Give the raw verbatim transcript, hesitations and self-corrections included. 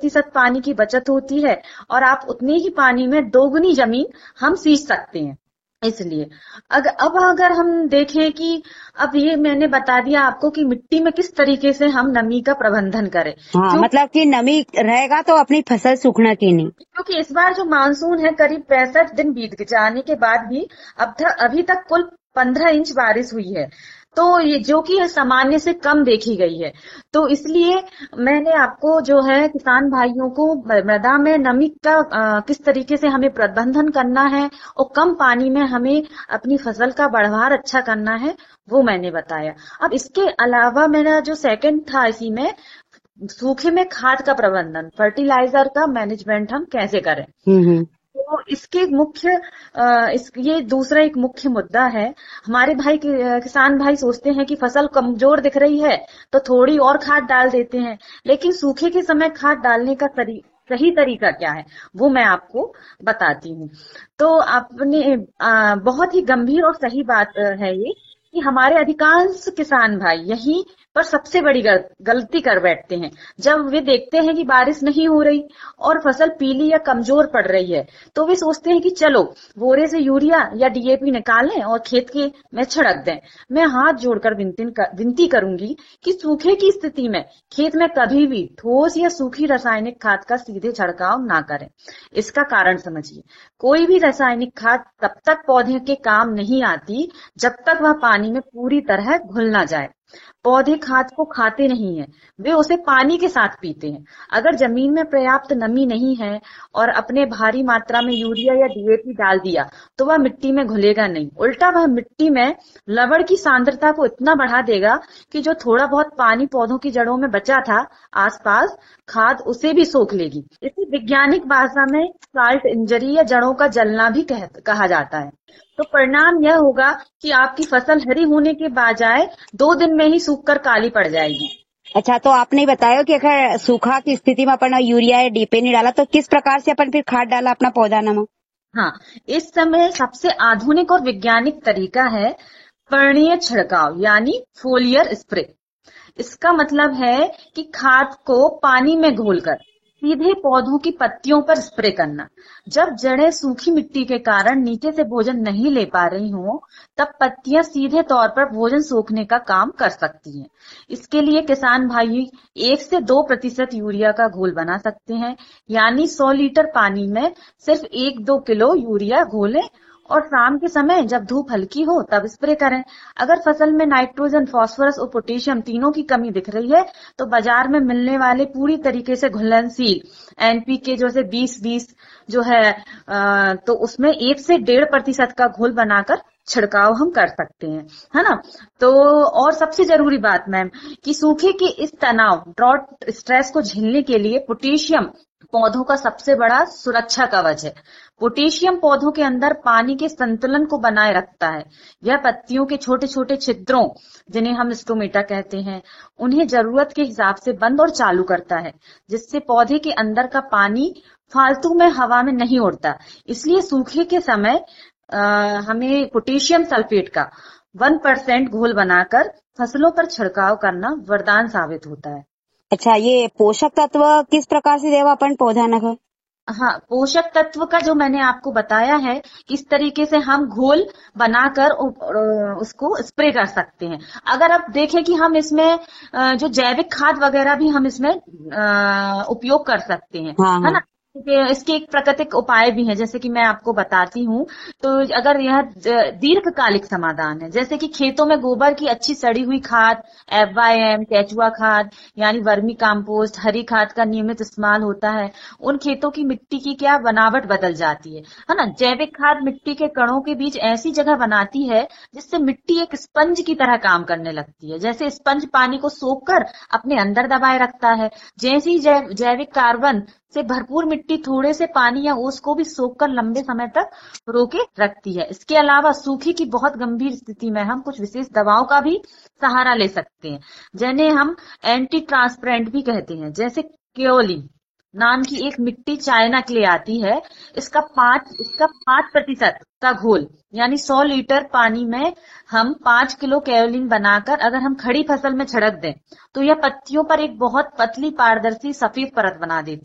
प्रतिशत पानी की बचत होती है और आप उतने ही पानी में दोगुनी जमीन हम सींच सकते हैं। इसलिए अगर अब अगर हम देखें कि अब ये मैंने बता दिया आपको कि मिट्टी में किस तरीके से हम नमी का प्रबंधन करें। हाँ, मतलब कि नमी रहेगा तो अपनी फसल सूखना की नहीं, क्योंकि इस बार जो मानसून है करीब पैंसठ दिन बीत जाने के बाद भी अब तक अभी तक कुल पंद्रह इंच बारिश हुई है, तो ये जो कि सामान्य से कम देखी गई है। तो इसलिए मैंने आपको जो है किसान भाइयों को मृदा में नमी का आ, किस तरीके से हमें प्रबंधन करना है और कम पानी में हमें अपनी फसल का बढ़वार अच्छा करना है वो मैंने बताया। अब इसके अलावा मेरा जो सेकंड था इसी में सूखे में खाद का प्रबंधन, फर्टिलाइजर का मैनेजमेंट हम कैसे करें। तो इसके मुख्य इस ये दूसरा एक मुख्य मुद्दा है। हमारे भाई किसान भाई सोचते हैं कि फसल कमजोर दिख रही है तो थोड़ी और खाद डाल देते हैं, लेकिन सूखे के समय खाद डालने का तरी, सही तरीका क्या है वो मैं आपको बताती हूँ। तो आपने बहुत ही गंभीर और सही बात है ये कि हमारे अधिकांश किसान भाई यही पर सबसे बड़ी गलती कर बैठते हैं। जब वे देखते हैं कि बारिश नहीं हो रही और फसल पीली या कमजोर पड़ रही है तो वे सोचते हैं कि चलो बोरे से यूरिया या डीएपी निकालें और खेत के में छिड़क दें। मैं हाथ जोड़कर विनती करूंगी कि सूखे की स्थिति में खेत में कभी भी ठोस या सूखी रासायनिक खाद का सीधे छिड़काव ना करें। इसका कारण समझिए, कोई भी रासायनिक खाद तब तक पौधे के काम नहीं आती जब तक वह पानी में पूरी तरह घुल ना जाए। पौधे खाद को खाते नहीं हैं, वे उसे पानी के साथ पीते हैं। अगर जमीन में पर्याप्त नमी नहीं है और अपने भारी मात्रा में यूरिया या डीएपी डाल दिया तो वह मिट्टी में घुलेगा नहीं, उल्टा वह मिट्टी में लवण की सांद्रता को इतना बढ़ा देगा कि जो थोड़ा बहुत पानी पौधों की जड़ों में बचा था आसपास, खाद उसे भी सोख लेगी। इसे वैज्ञानिक भाषा में साल्ट इंजरी या जड़ों का जलना भी कह, कहा जाता है। तो परिणाम यह होगा कि आपकी फसल हरी होने के बजाय दो दिन में ही सूखकर काली पड़ जाएगी। अच्छा, तो आपने बताया कि अगर सूखा की स्थिति में अपन यूरिया या डीपी नहीं डाला तो किस प्रकार से अपन फिर खाद डाला अपना पौधा नमा? हाँ, इस समय सबसे आधुनिक और वैज्ञानिक तरीका है पर्णीय छिड़काव यानी फोलियर स्प्रे। इसका मतलब है कि खाद को पानी में घोलकर सीधे पौधों की पत्तियों पर स्प्रे करना। जब जड़ें सूखी मिट्टी के कारण नीचे से भोजन नहीं ले पा रही हों, तब पत्तियां सीधे तौर पर भोजन सोखने का काम कर सकती हैं। इसके लिए किसान भाई एक से दो प्रतिशत यूरिया का घोल बना सकते हैं, यानी सौ लीटर पानी में सिर्फ एक दो किलो यूरिया घोलें और शाम के समय जब धूप हल्की हो तब स्प्रे करें। अगर फसल में नाइट्रोजन, फास्फोरस और पोटेशियम तीनों की कमी दिख रही है तो बाजार में मिलने वाले पूरी तरीके से घुलनशील एनपीके जो से बीस बीस जो है तो उसमें एक से डेढ़ प्रतिशत का घोल बनाकर छिड़काव हम कर सकते हैं, है ना। तो और सबसे जरूरी बात मैम कि सूखे के इस तनाव ड्रॉट स्ट्रेस को झेलने के लिए पोटेशियम पौधों का सबसे बड़ा सुरक्षा कवच है। पोटेशियम पौधों के अंदर पानी के संतुलन को बनाए रखता है। यह पत्तियों के छोटे छोटे छिद्रों, जिन्हें हम स्टोमेटा कहते हैं, उन्हें जरूरत के हिसाब से बंद और चालू करता है, जिससे पौधे के अंदर का पानी फालतू में हवा में नहीं उड़ता। इसलिए सूखे के समय आ, हमें पोटेशियम सल्फेट का वन परसेंट घोल बनाकर फसलों पर छिड़काव करना वरदान साबित होता है। अच्छा, ये पोषक तत्व किस प्रकार से देवा अपन पौधा न? हाँ, पोषक तत्व का जो मैंने आपको बताया है किस तरीके से हम घोल बनाकर उसको स्प्रे कर सकते हैं। अगर आप देखें कि हम इसमें जो जैविक खाद वगैरह भी हम इसमें उपयोग कर सकते हैं, हाँ, है ना। इसके एक प्राकृतिक उपाय भी हैं, जैसे कि मैं आपको बताती हूँ। तो अगर यह दीर्घकालिक समाधान है, जैसे कि खेतों में गोबर की अच्छी सड़ी हुई खाद, एफ वाई एम, केचुआ खाद यानी वर्मी कंपोस्ट, हरी खाद का नियमित इस्तेमाल होता है। उन खेतों की मिट्टी की क्या बनावट बदल जाती है, है ना। जैविक खाद मिट्टी के कणों के बीच ऐसी जगह बनाती है जिससे मिट्टी एक स्पंज की तरह काम करने लगती है। जैसे स्पंज पानी को सोख कर अपने अंदर दबाए रखता है, जैसे ही जैविक कार्बन से भरपूर मिट्टी थोड़े से पानी या ओस को भी सोखकर लंबे समय तक रोके रखती है। इसके अलावा सूखे की बहुत गंभीर स्थिति में हम कुछ विशेष दवाओं का भी सहारा ले सकते हैं, जिन्हें हम एंटी ट्रांसपेरेंट भी कहते हैं। जैसे केओलिन नाम की एक मिट्टी चाइना क्ले आती है, इसका पांच इसका पांच प्रतिशत का घोल यानी सौ लीटर पानी में हम पांच किलो केओलिन बनाकर अगर हम खड़ी फसल में छिड़क दें तो यह पत्तियों पर एक बहुत पतली पारदर्शी सफेद परत बना देती है।